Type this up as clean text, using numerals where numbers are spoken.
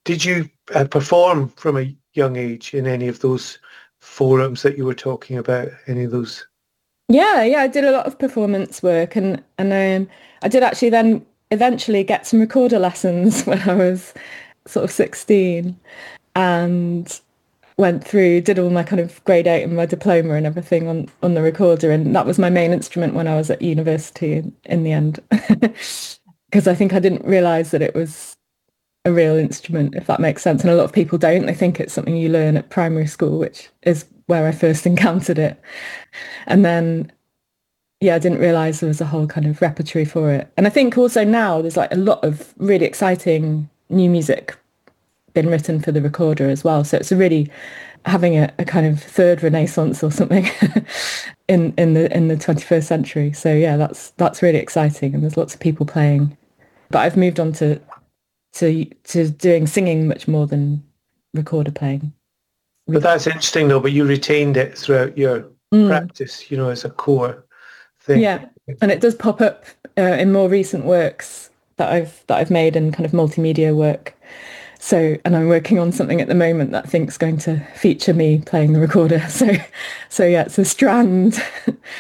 Did you perform from a young age in any of those forums that you were talking about? Any of those? Yeah, I did a lot of performance work, and I did actually then eventually get some recorder lessons when I was sort of 16, and did all my kind of grade 8 and my diploma and everything on the recorder, and that was my main instrument when I was at university in the end, because I think I didn't realise that it was a real instrument, if that makes sense. And a lot of people don't. They think it's something you learn at primary school, which is where I first encountered it. And then yeah, I didn't realize there was a whole kind of repertory for it. And I think also now there's like a lot of really exciting new music been written for the recorder as well. So it's a really having a kind of third renaissance or something in the 21st century. So yeah, that's really exciting, and there's lots of people playing. But I've moved on to doing singing much more than recorder playing. But that's interesting though, but you retained it throughout your Mm. practice, as a core thing. Yeah, and it does pop up in more recent works that I've made in kind of multimedia work. So, and I'm working on something at the moment that I think's going to feature me playing the recorder. So yeah, it's a strand